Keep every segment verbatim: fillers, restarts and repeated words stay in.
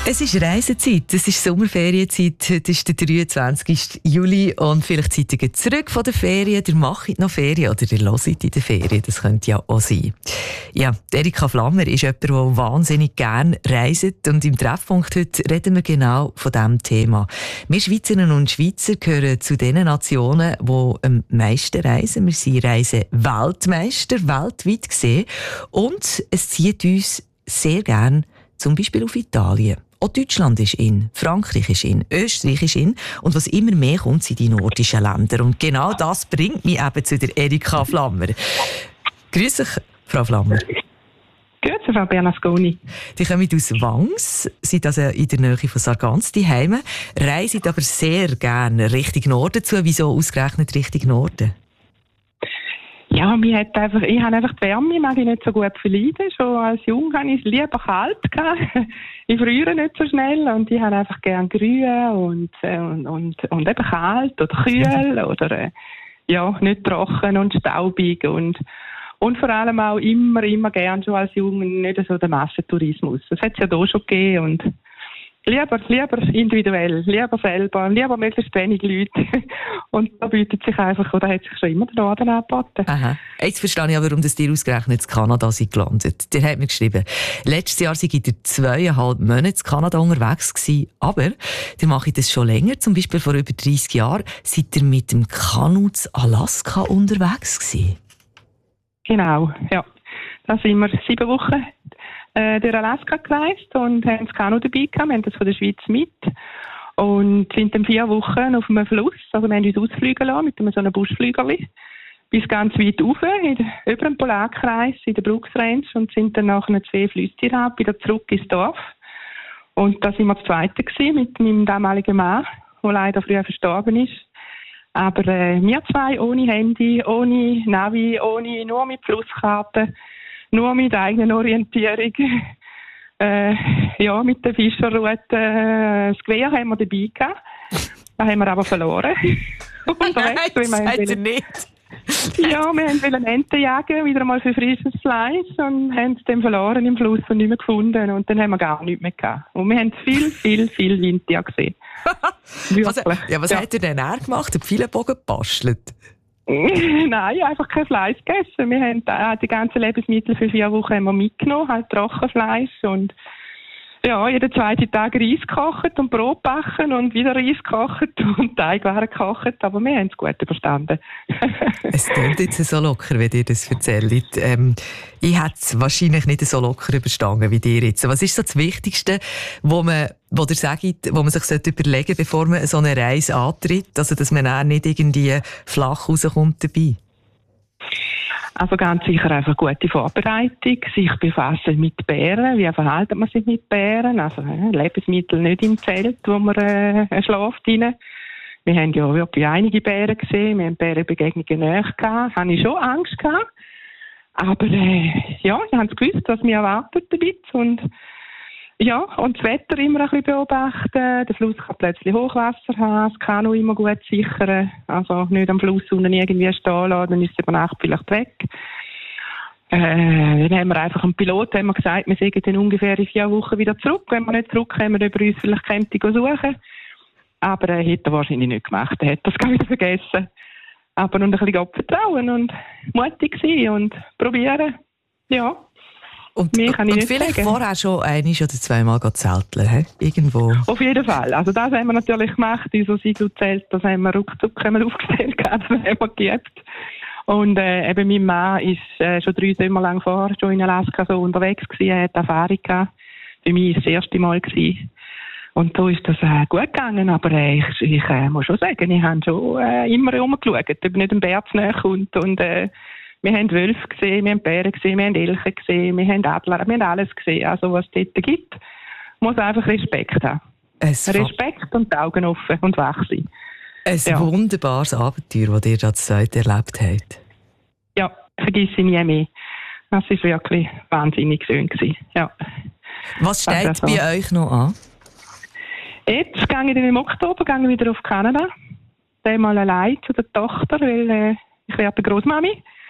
Es ist Reisezeit, es ist Sommerferienzeit, heute ist der dreiundzwanzigsten Juli und vielleicht seid ihr zurück von der Ferien, ihr macht noch Ferien oder ihr hört in der Ferien, das könnte ja auch sein. Ja, Erika Flammer ist jemand, der wahnsinnig gerne reist und im Treffpunkt heute reden wir genau von diesem Thema. Wir Schweizerinnen und Schweizer gehören zu den Nationen, die am meisten reisen. Wir sind Reise-Weltmeister, weltweit gesehen, und es zieht uns sehr gerne zum Beispiel auf Italien. Auch Deutschland ist in, Frankreich ist in, Österreich ist in. Und was immer mehr kommt, sind die nordischen Länder. Und genau das bringt mich eben zu der Erika Flammer. Grüß dich, Frau Flammer. Grüezi, Frau Bernasconi. Die kommen aus Wangs, sind also in der Nähe von Sargans daheim, reisen aber sehr gerne Richtung Norden zu. Wieso ausgerechnet Richtung Norden? Ja, mir hat einfach, ich habe einfach die Wärme, mag ich nicht so gut verleiden. Schon als Jung habe ich es lieber kalt gehabt. Ich friere nicht so schnell und ich habe einfach gerne Grün und, und, und, und eben kalt oder kühl oder, äh, ja, nicht trocken und staubig und, und vor allem auch immer, immer gern schon als Jung nicht so den Massentourismus. Das hat es ja da schon gegeben und Lieber, lieber individuell, lieber selber, lieber möglichst wenig Leute. Und da bietet sich einfach, oder hat sich schon immer der Norden angeboten. Aha. Jetzt verstehe ich aber, warum das dir ausgerechnet in Kanada seid gelandet. Der hat mir geschrieben, letztes Jahr seid ihr zweieinhalb Monate in Kanada unterwegs gewesen, aber ihr macht das schon länger, zum Beispiel vor über dreissig Jahren, seid ihr mit dem Kanu in Alaska unterwegs gewesen. Genau, ja. Da sind wir sieben Wochen äh, durch Alaska gereist und haben das Kanu dabei gehabt. Wir haben das von der Schweiz mit und sind dann vier Wochen auf einem Fluss. Also wir haben uns ausfliegen lassen mit einem so einem Buschflügerli bis ganz weit rauf, in der, über den Polarkreis, in der Brooks Range, und sind dann nach einer zwei Flüsse ab, wieder zurück ins Dorf. Und da sind wir das Zweite gewesen, mit meinem damaligen Mann, der leider früher verstorben ist. Aber äh, wir zwei ohne Handy, ohne Navi, ohne, nur mit Flusskarte, nur mit eigener Orientierung. Äh, ja, mit der Fischerroute. Äh, das Gewehr haben wir dabei gehabt. Das haben wir aber verloren. Nein, das seid ihr nicht. Ja, wir wollten Enten jagen, wieder einmal für frisches Fleisch, und haben es dann verloren im Fluss und nicht mehr gefunden. Und dann haben wir gar nichts mehr gehabt. Und wir haben viel, viel, viel Winter gesehen. was, ja, was ja. hat ihr denn er gemacht? Habt ihr viele Bogen gebastelt? Nein, einfach kein Fleisch gegessen. Wir haben äh, die ganzen Lebensmittel für vier Wochen haben wir mitgenommen, halt Trockenfleisch und ja, jeden zweiten Tag Reis gekocht und Brot backen und wieder Reis gekocht und Teigwaren gekocht, aber wir haben es gut überstanden. Es klingt jetzt so locker, wenn ihr das erzählt. Ähm, ich hätte es wahrscheinlich nicht so locker überstanden wie ihr jetzt. Was ist so das Wichtigste, wo man, wo ihr sagt, wo man sich überlegen sollte, bevor man so eine Reise antritt, also dass man auch nicht irgendwie flach rauskommt dabei? Also ganz sicher einfach gute Vorbereitung, sich befassen mit Bären, wie verhält man sich mit Bären, also äh, Lebensmittel nicht im Zelt, wo man äh, schläft rein. Wir haben ja wirklich einige Bären gesehen, wir haben Bärenbegegnungen näher gehabt, habe ich schon Angst gehabt, aber äh, ja, ich habe gewusst, was mir erwartet damit und ja, und das Wetter immer ein bisschen beobachten. Der Fluss kann plötzlich Hochwasser haben, das Kanu immer gut sichern. Also nicht am Fluss unten irgendwie stehen lassen, dann ist es über Nacht vielleicht weg. Äh, dann haben wir einfach einen Pilot haben wir gesagt, wir sind dann ungefähr in vier Wochen wieder zurück. Wenn wir nicht zurückkommen, über uns vielleicht Camping suchen. Aber er äh, hätte er wahrscheinlich nicht gemacht. Er hätte das gar wieder vergessen. Aber und ein bisschen Gott vertrauen und mutig sein und probieren. Ja. Und, und vielleicht sagen. Vorher schon einmal oder zweimal zelteln, he? Irgendwo. Auf jeden Fall. Also das haben wir natürlich gemacht, unser Siegel-Zelt, das haben wir ruckzuck aufgestellt, das haben wir geübt. Und äh, eben mein Mann ist äh, schon drei Sommer lang vorher schon in Alaska so unterwegs gewesen, er hat Erfahrung gehabt. Für mich war es das erste Mal gewesen. Und so ist das äh, gut gegangen, aber äh, ich, ich äh, muss schon sagen, ich habe schon äh, immer rumgeschaut, ob nicht ein Bär zu nahe kommt und äh, wir haben Wölfe gesehen, wir haben Bären gesehen, wir haben Elche gesehen, wir haben Adler, wir haben alles gesehen. Also was es dort gibt, muss einfach Respekt haben. Es Respekt und die Augen offen und wach sein. Ein ja. wunderbares Abenteuer, das ihr da Zeit erlebt habt. Ja, vergiss ich nie mehr. Das war wirklich wahnsinnig schön gewesen. Ja. Was steht also, bei euch noch an? Jetzt gehe ich im Oktober gehe ich wieder auf Kanada. Einmal allein zu der Tochter, weil äh, ich werde Großmami. Das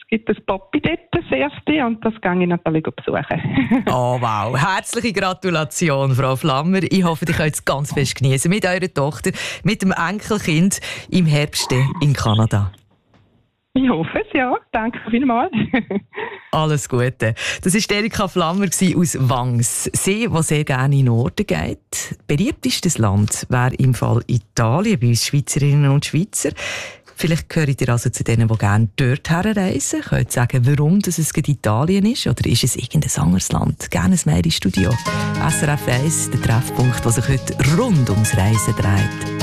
gibt ein Poppy dort, das erste, und das gehe ich natürlich besuchen. Oh wow, herzliche Gratulation, Frau Flammer. Ich hoffe, ihr könnt es ganz fest genießen mit eurer Tochter, mit dem Enkelkind im Herbst in Kanada. Ich hoffe es, ja. Danke vielmals. Alles Gute. Das war Erika Flammer aus Wangs. Sie, die sehr gerne in den Norden geht. Beliebtestes Land wäre im Fall Italien, bei uns Schweizerinnen und Schweizer. Vielleicht gehört ihr also zu denen, die gerne dort herreisen. Könnt sagen, warum das es gerade Italien ist, oder ist es irgendein anderes Land? Gerne ein Mail ins Studio. S R F eins, der Treffpunkt, der sich heute rund ums Reisen dreht.